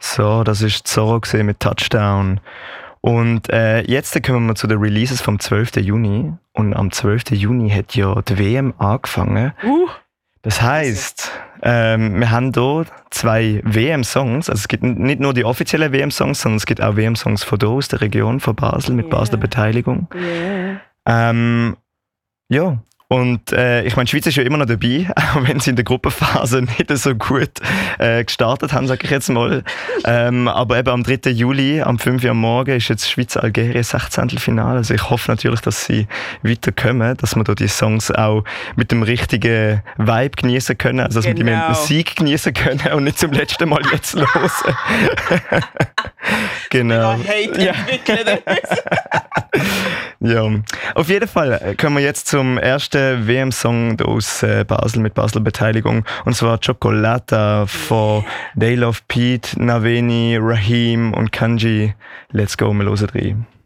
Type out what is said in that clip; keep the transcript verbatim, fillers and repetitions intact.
So, das war Zorro mit Touchdown. Und äh, jetzt kommen wir zu den Releases vom zwölften Juni. Und am zwölften Juni hat ja die W M angefangen. Uh. Das heisst, ähm, wir haben hier zwei W M-Songs. Also es gibt nicht nur die offiziellen W M-Songs, sondern es gibt auch W M-Songs von hier aus der Region, von Basel, mit yeah. Basler Beteiligung. Yeah. Ähm, ja. Und äh, ich meine, die Schweiz ist ja immer noch dabei, auch wenn sie in der Gruppenphase nicht so gut äh, gestartet haben, sage ich jetzt mal. ähm, aber eben am dritten Juli, am fünf Uhr am Morgen, ist jetzt Schweiz-Algerien Sechzehntelfinale. Also ich hoffe natürlich, dass sie weiterkommen, dass wir da die Songs auch mit dem richtigen Vibe genießen können, also dass genau. wir die mit dem Sieg genießen können und nicht zum letzten Mal jetzt hören. Genau. Hate ja. Ja, auf jeden Fall kommen wir jetzt zum ersten W M-Song aus Basel mit Basler Beteiligung. Und zwar Chocolata von They Love Pete, Naveni, Raheem und Kanji. Let's go, wir hören rein.